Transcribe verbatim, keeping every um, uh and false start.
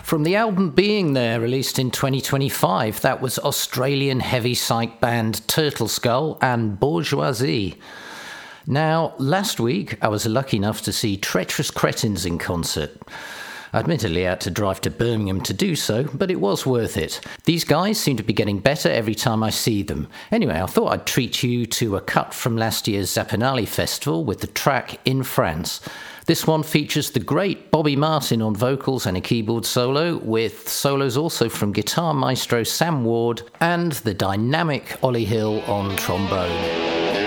From the album Being There, released in twenty twenty-five, that was Australian heavy psych band Turtle Skull and Bourgeoisie. Now, last week I was lucky enough to see Treacherous Cretins in concert. Admittedly, I had to drive to Birmingham to do so, but it was worth it. These guys seem to be getting better every time I see them. Anyway, I thought I'd treat you to a cut from last year's Zapinali Festival with the track In France. This one features the great Bobby Martin on vocals and a keyboard solo, with solos also from guitar maestro Sam Ward and the dynamic Ollie Hill on trombone.